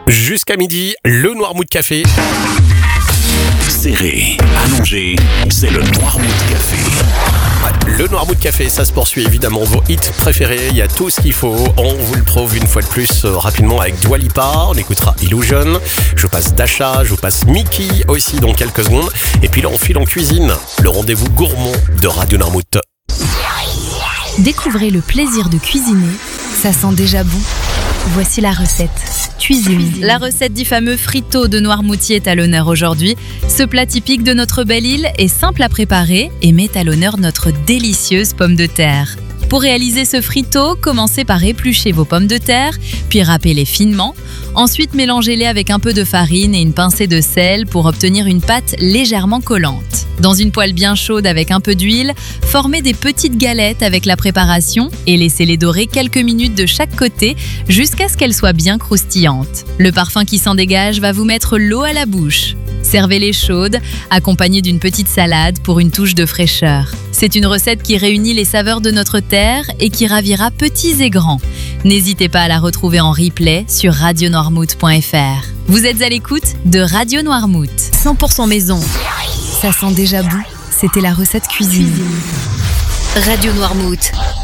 Jusqu'à midi, le Noirmouth Café. Serré, allongé, c'est le Noirmouth Café. Le Noirmouth Café, ça se poursuit évidemment, vos hits préférés, il y a tout ce qu'il faut. On vous le prouve une fois de plus rapidement avec Dua Lipa, on écoutera Illusion, je vous passe Dasha, je vous passe Mickey aussi dans quelques secondes. Et puis là on file en cuisine, le rendez-vous gourmand de Radio Noirmouth. Découvrez le plaisir de cuisiner, ça sent déjà bon. Voici la recette. Cuisine. La recette du fameux frito de Noirmoutier est à l'honneur aujourd'hui. Ce plat typique de notre belle île est simple à préparer et met à l'honneur notre délicieuse pomme de terre. Pour réaliser ce frito, commencez par éplucher vos pommes de terre, puis râpez-les finement. Ensuite, mélangez-les avec un peu de farine et une pincée de sel pour obtenir une pâte légèrement collante. Dans une poêle bien chaude avec un peu d'huile, formez des petites galettes avec la préparation et laissez-les dorer quelques minutes de chaque côté jusqu'à ce qu'elles soient bien croustillantes. Le parfum qui s'en dégage va vous mettre l'eau à la bouche. Servez-les chaudes, accompagnées d'une petite salade pour une touche de fraîcheur. C'est une recette qui réunit les saveurs de notre terre et qui ravira petits et grands. N'hésitez pas à la retrouver en replay sur radionoirmouth.fr. Vous êtes à l'écoute de Radio Noirmouth. 100% maison. Ça sent déjà bon. C'était la recette cuisine. Radio Noirmouth.